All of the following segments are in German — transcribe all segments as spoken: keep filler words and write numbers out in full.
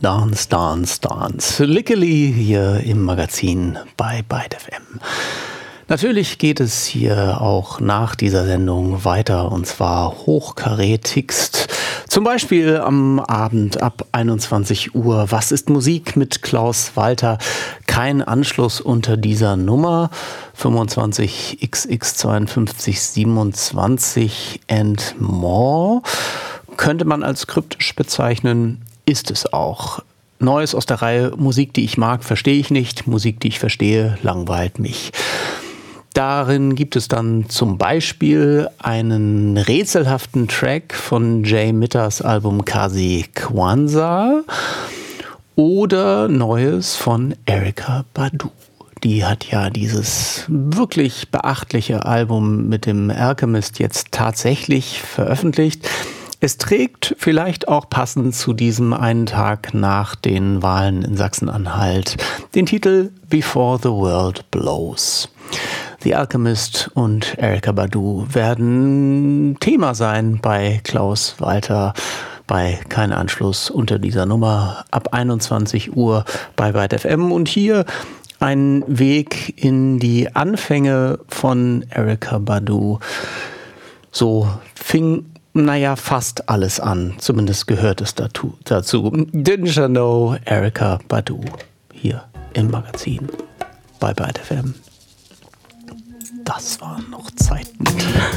Dance, Dance, Dance. Lickeli hier im Magazin bei Byte F M. Natürlich geht es hier auch nach dieser Sendung weiter, und zwar hochkarätigst. Zum Beispiel am Abend ab einundzwanzig Uhr. Was ist Musik mit Klaus Walter? Kein Anschluss unter dieser Nummer. fünfundzwanzig X X zweiundfünfzig siebenundzwanzig and more. Könnte man als kryptisch bezeichnen, ist es auch. Neues aus der Reihe Musik, die ich mag, verstehe ich nicht. Musik, die ich verstehe, langweilt mich. Darin gibt es dann zum Beispiel einen rätselhaften Track von Jay Mitters Album Kazi Kwanzaa oder Neues von Erykah Badu. Die hat ja dieses wirklich beachtliche Album mit dem Alchemist jetzt tatsächlich veröffentlicht. Es trägt vielleicht auch passend zu diesem einen Tag nach den Wahlen in Sachsen-Anhalt den Titel Before the World Blows. The Alchemist und Erykah Badu werden Thema sein bei Klaus Walter bei Kein Anschluss unter dieser Nummer ab einundzwanzig Uhr bei Byte F M. Und hier ein Weg in die Anfänge von Erykah Badu. So fing, naja, fast alles an. Zumindest gehört es dazu. Didn't you know Erykah Badu hier im Magazin bei Byte F M. Das waren noch Zeiten.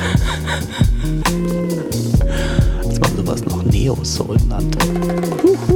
Als man sowas noch Neo-Soul nannte.